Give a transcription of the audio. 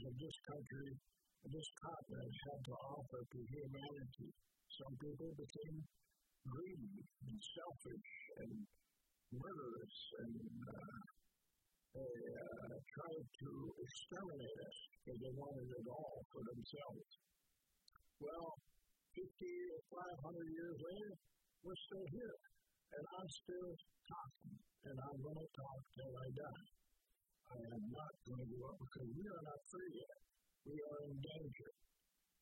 that this country, this continent had to offer to humanity. Some people became greedy and selfish and murderous, and they tried to exterminate us because they wanted it all for themselves. Well, 500 years later, we're still here, and I'm still talking, and I'm going to talk till I die. I am not going to give up because we are not free yet. We are in danger.